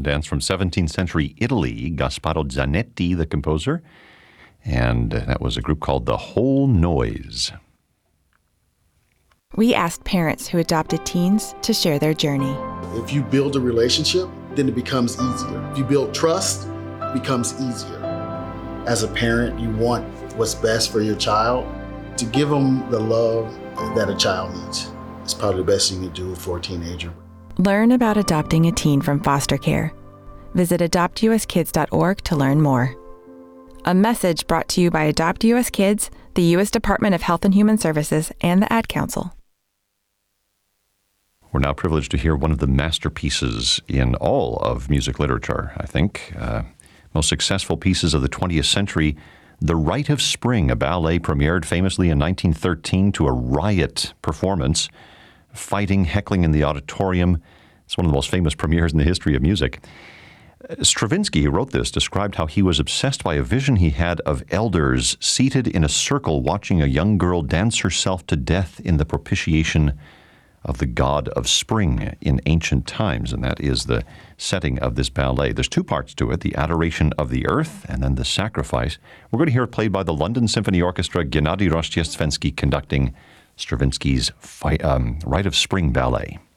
a dance from 17th century Italy, Gasparo Zanetti, the composer, and that was a group called The Whole Noise. We asked parents who adopted teens to share their journey. If you build a relationship, then it becomes easier. If you build trust, it becomes easier. As a parent, you want what's best for your child. To give them the love that a child needs is probably the best you can do for a teenager. Learn about adopting a teen from foster care. Visit adoptuskids.org to learn more. A message brought to you by Adopt US Kids, the U.S. Department of Health and Human Services, and the Ad Council. We're now privileged to hear one of the masterpieces in all of music literature, I think. Most successful pieces of the 20th century, The Rite of Spring, a ballet premiered famously in 1913 to a riot performance, fighting, heckling in the auditorium. It's one of the most famous premieres in the history of music. Stravinsky, who wrote this, described how he was obsessed by a vision he had of elders seated in a circle watching a young girl dance herself to death in the propitiation of the god of spring in ancient times, and that is the setting of this ballet. There's two parts to it, the adoration of the earth and then the sacrifice. We're going to hear it played by the London Symphony Orchestra, Gennady Rozhdestvensky conducting Stravinsky's Rite of Spring ballet.